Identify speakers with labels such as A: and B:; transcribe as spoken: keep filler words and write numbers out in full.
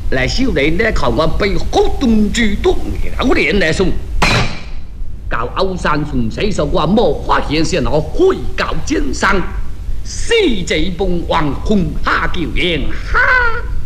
A: 来少年咧靠我背好东主东两年来送。到欧山从谁说我莫发现先我会告奸商，四这帮王红下叫赢哈。